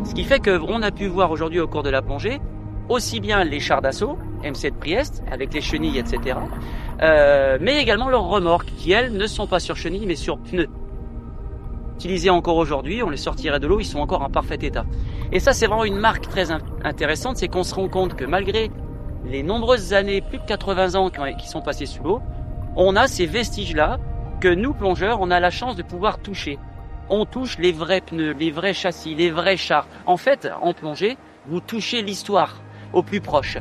Ce qui fait qu'on a pu voir aujourd'hui au cours de la plongée aussi bien les chars d'assaut, M7 Priest, avec les chenilles, etc., mais également leurs remorques, qui elles ne sont pas sur chenilles, mais sur pneus. Utilisés encore aujourd'hui, on les sortirait de l'eau, ils sont encore en parfait état. Et ça, c'est vraiment une marque très intéressante, c'est qu'on se rend compte que malgré les nombreuses années, plus de 80 ans qui sont passés sous l'eau, on a ces vestiges-là que nous, plongeurs, on a la chance de pouvoir toucher. On touche les vrais pneus, les vrais châssis, les vrais chars. En fait, en plongée, vous touchez l'histoire au plus proche.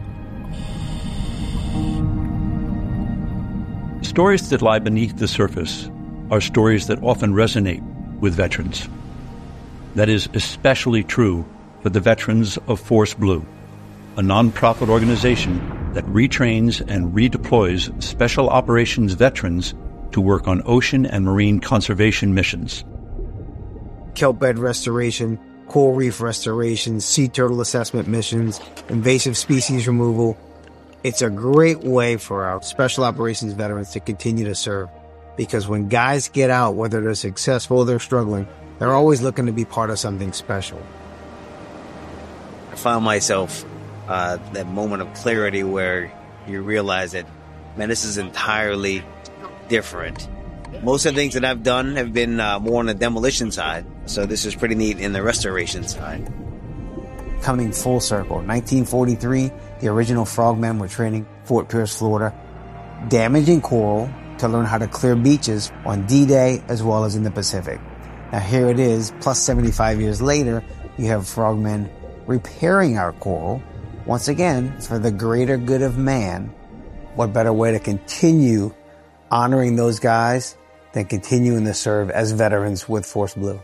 Stories that lie beneath the surface are stories that often resonate with veterans. That is especially true for the veterans of Force Blue, a non-profit organization that retrains and redeploys special operations veterans to work on ocean and marine conservation missions. Kelp bed restoration, coral reef restoration, sea turtle assessment missions, invasive species removal. It's a great way for our special operations veterans to continue to serve. Because when guys get out, whether they're successful or they're struggling, they're always looking to be part of something special. I found myself that moment of clarity where you realize that, man, this is entirely different. Most of the things that I've done have been more on the demolition side, so this is pretty neat in the restoration side. Coming full circle, 1943, the original frogmen were training Fort Pierce, Florida, damaging coral to learn how to clear beaches on D-Day as well as in the Pacific. Now here it is, plus 75 years later, you have frogmen repairing our coral, once again, for the greater good of man. What better way to continue honoring those guys than continuing to serve as veterans with Force Blue?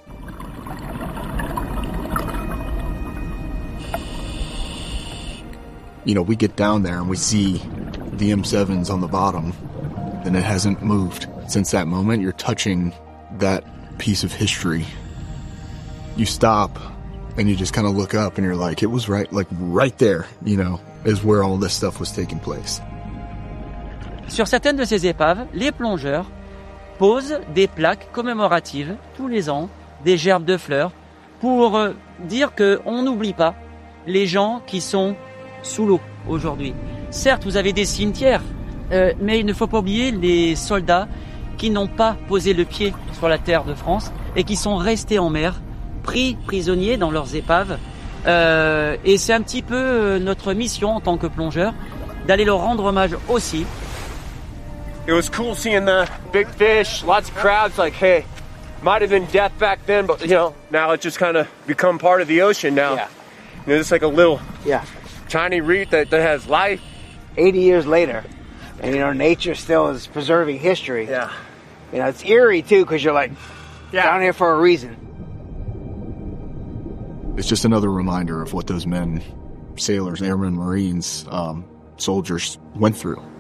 You know, we get down there and we see the M7s on the bottom, and it hasn't moved. Since that moment, you're touching that piece of history. You stop and you just kind of look up and you're like, it was right there, you know, is where all this stuff was taking place. Sur certaines de ces épaves, les plongeurs posent des plaques commémoratives tous les ans, des gerbes de fleurs, pour dire qu'on n'oublie pas les gens qui sont sous l'eau aujourd'hui. Certes, vous avez des cimetières, mais il ne faut pas oublier les soldats qui n'ont pas posé le pied sur la terre de France et qui sont restés en mer, pris prisonniers dans leurs épaves. Et c'est un petit peu notre mission en tant que plongeurs, d'aller leur rendre hommage aussi. It was cool seeing the big fish, lots of crabs, like, hey, might have been death back then, but, you know, now it's just kind of become part of the ocean now. Yeah. You know, it's like a little Yeah. tiny reef that has life. 80 years later, and, you know, nature still is preserving history. Yeah. You know, it's eerie, too, because you're like, down here for a reason. It's just another reminder of what those men, sailors, airmen, Marines, soldiers went through.